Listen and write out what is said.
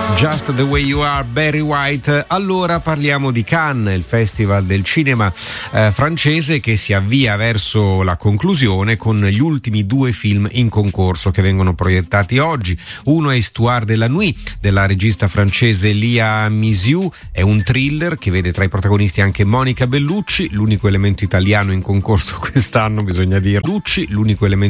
Just the Way You Are, Barry White. Allora parliamo di Cannes, il festival del cinema francese che si avvia verso la conclusione con gli ultimi 2 film in concorso che vengono proiettati oggi. Uno è Histoire de la Nuit della regista francese Lia Misiu, è un thriller che vede tra i protagonisti anche Monica Bellucci, l'unico elemento italiano in concorso quest'anno, bisogna dire. L'unico elemento